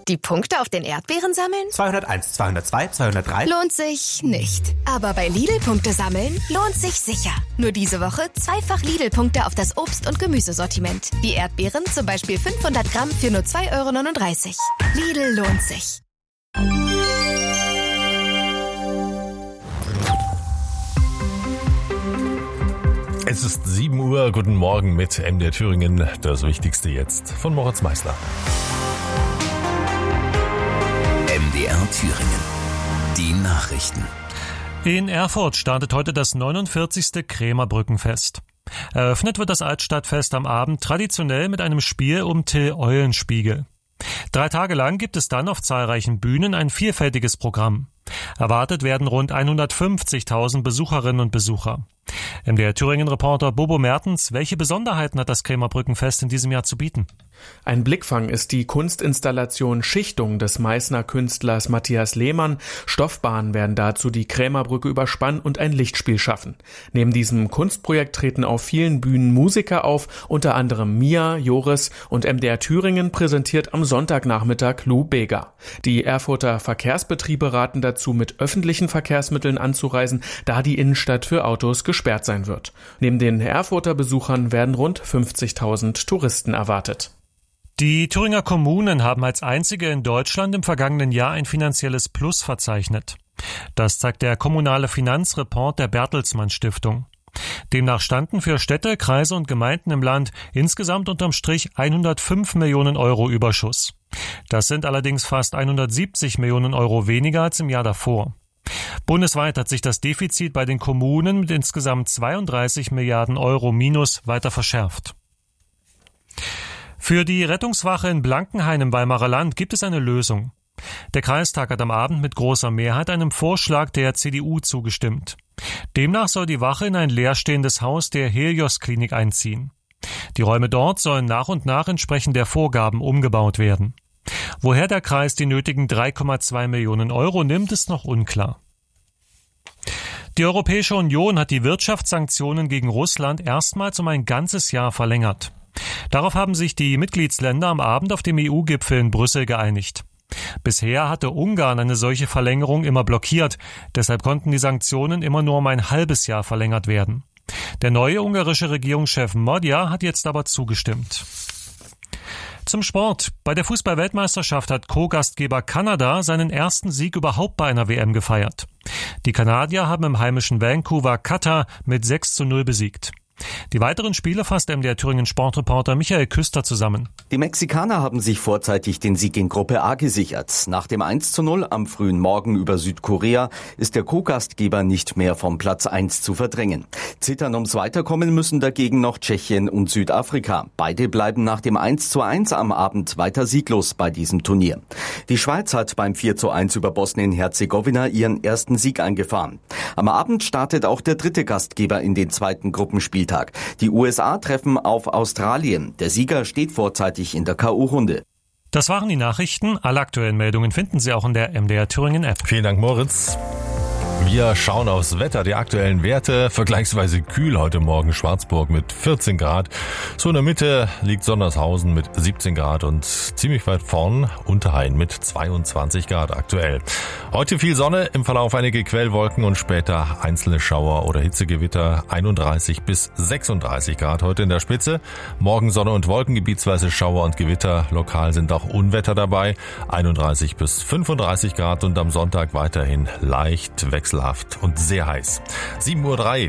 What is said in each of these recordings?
Die Punkte auf den Erdbeeren sammeln? 201, 202, 203. Lohnt sich nicht. Aber bei Lidl Punkte sammeln lohnt sich sicher. Nur diese Woche zweifach Lidl-Punkte auf das Obst- und Gemüsesortiment. Wie Erdbeeren, zum Beispiel 500 Gramm für nur 2,39 €. Lidl lohnt sich. Es ist 7 Uhr, guten Morgen mit MDR Thüringen. Das Wichtigste jetzt von Moritz Meißler. MDR Thüringen. Die Nachrichten. In Erfurt startet heute das 49. Krämerbrückenfest. Eröffnet wird das Altstadtfest am Abend traditionell mit einem Spiel um Till Eulenspiegel. 3 Tage lang gibt es dann auf zahlreichen Bühnen ein vielfältiges Programm. Erwartet werden rund 150.000 Besucherinnen und Besucher. MDR Thüringen-Reporter Bobo Mertens, welche Besonderheiten hat das Krämerbrückenfest in diesem Jahr zu bieten? Ein Blickfang ist die Kunstinstallation Schichtung des Meißner Künstlers Matthias Lehmann. Stoffbahnen werden dazu die Krämerbrücke überspannen und ein Lichtspiel schaffen. Neben diesem Kunstprojekt treten auf vielen Bühnen Musiker auf, unter anderem Mia, Joris, und MDR Thüringen präsentiert am Sonntagnachmittag Lou Bega. Die Erfurter Verkehrsbetriebe raten dazu, mit öffentlichen Verkehrsmitteln anzureisen, da die Innenstadt für Autos gesperrt sein wird. Neben den Erfurter Besuchern werden rund 50.000 Touristen erwartet. Die Thüringer Kommunen haben als einzige in Deutschland im vergangenen Jahr ein finanzielles Plus verzeichnet. Das zeigt der kommunale Finanzreport der Bertelsmann Stiftung. Demnach standen für Städte, Kreise und Gemeinden im Land insgesamt unterm Strich 105 Millionen € Überschuss. Das sind allerdings fast 170 Millionen € weniger als im Jahr davor. Bundesweit hat sich das Defizit bei den Kommunen mit insgesamt 32 Milliarden € minus weiter verschärft. Für die Rettungswache in Blankenhain im Weimarer Land gibt es eine Lösung. Der Kreistag hat am Abend mit großer Mehrheit einem Vorschlag der CDU zugestimmt. Demnach soll die Wache in ein leerstehendes Haus der Helios-Klinik einziehen. Die Räume dort sollen nach und nach entsprechend der Vorgaben umgebaut werden. Woher der Kreis die nötigen 3,2 Millionen € nimmt, ist noch unklar. Die Europäische Union hat die Wirtschaftssanktionen gegen Russland erstmals um ein ganzes Jahr verlängert. Darauf haben sich die Mitgliedsländer am Abend auf dem EU-Gipfel in Brüssel geeinigt. Bisher hatte Ungarn eine solche Verlängerung immer blockiert, deshalb konnten die Sanktionen immer nur um ein halbes Jahr verlängert werden. Der neue ungarische Regierungschef Magyar hat jetzt aber zugestimmt. Zum Sport. Bei der Fußball-Weltmeisterschaft hat Co-Gastgeber Kanada seinen ersten Sieg überhaupt bei einer WM gefeiert. Die Kanadier haben im heimischen Vancouver Katar mit 6:0 besiegt. Die weiteren Spiele fasst MDR Thüringen Sportreporter Michael Küster zusammen. Die Mexikaner haben sich vorzeitig den Sieg in Gruppe A gesichert. Nach dem 1:0 am frühen Morgen über Südkorea ist der Co-Gastgeber nicht mehr vom Platz 1 zu verdrängen. Zittern ums Weiterkommen müssen dagegen noch Tschechien und Südafrika. Beide bleiben nach dem 1:1 am Abend weiter sieglos bei diesem Turnier. Die Schweiz hat beim 4:1 über Bosnien-Herzegowina ihren ersten Sieg eingefahren. Am Abend startet auch der dritte Gastgeber in den zweiten Gruppenspieltag. Die USA treffen auf Australien. Der Sieger steht vorzeitig in der K.O.-Runde. Das waren die Nachrichten. Alle aktuellen Meldungen finden Sie auch in der MDR Thüringen App. Vielen Dank, Moritz. Wir schauen aufs Wetter, die aktuellen Werte, vergleichsweise kühl heute Morgen Schwarzburg mit 14 Grad. So in der Mitte liegt Sondershausen mit 17 Grad und ziemlich weit vorn Unterhain mit 22 Grad aktuell. Heute viel Sonne, im Verlauf einige Quellwolken und später einzelne Schauer oder Hitzegewitter, 31 bis 36 Grad heute in der Spitze. Morgen Sonne und Wolken, gebietsweise Schauer und Gewitter, lokal sind auch Unwetter dabei, 31 bis 35 Grad und am Sonntag weiterhin leicht wechselhaft und sehr heiß. 7:03 Uhr.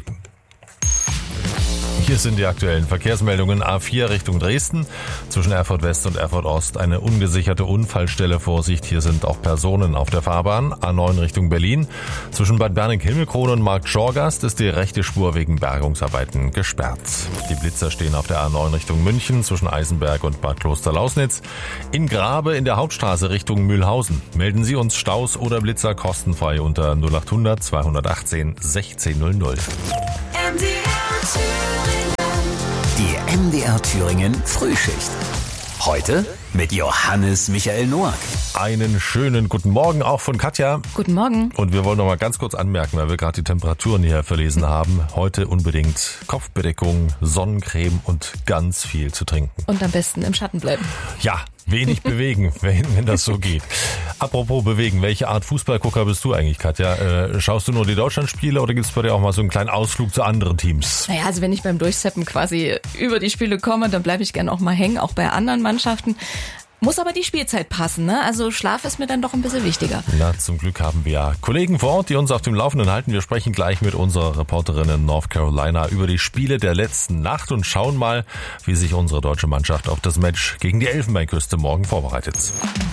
Hier sind die aktuellen Verkehrsmeldungen. A4 Richtung Dresden. Zwischen Erfurt West und Erfurt Ost eine ungesicherte Unfallstelle. Vorsicht, hier sind auch Personen auf der Fahrbahn. A9 Richtung Berlin. Zwischen Bad Berning-Himmelkrone und Markt Schorgast ist die rechte Spur wegen Bergungsarbeiten gesperrt. Die Blitzer stehen auf der A9 Richtung München zwischen Eisenberg und Bad Klosterlausnitz. In Grabe in der Hauptstraße Richtung Mühlhausen. Melden Sie uns Staus oder Blitzer kostenfrei unter 0800 218 1600. Die MDR Thüringen Frühschicht. Heute mit Johannes Michael Noack. Einen schönen guten Morgen auch von Katja. Guten Morgen. Und wir wollen noch mal ganz kurz anmerken, weil wir gerade die Temperaturen hier verlesen haben. Heute unbedingt Kopfbedeckung, Sonnencreme und ganz viel zu trinken. Und am besten im Schatten bleiben. Ja, wenig bewegen, wenn das so geht. Apropos bewegen, welche Art Fußballgucker bist du eigentlich, Katja? Schaust du nur die Deutschlandspiele oder gibt es bei dir auch mal so einen kleinen Ausflug zu anderen Teams? Naja, also wenn ich beim Durchseppen quasi über die Spiele komme, dann bleibe ich gerne auch mal hängen, auch bei anderen Mannschaften. Muss aber die Spielzeit passen, ne? Also Schlaf ist mir dann doch ein bisschen wichtiger. Na, zum Glück haben wir ja Kollegen vor Ort, die uns auf dem Laufenden halten. Wir sprechen gleich mit unserer Reporterin in North Carolina über die Spiele der letzten Nacht und schauen mal, wie sich unsere deutsche Mannschaft auf das Match gegen die Elfenbeinküste morgen vorbereitet.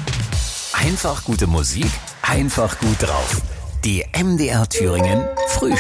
Einfach gute Musik, einfach gut drauf. Die MDR Thüringen Frühschicht.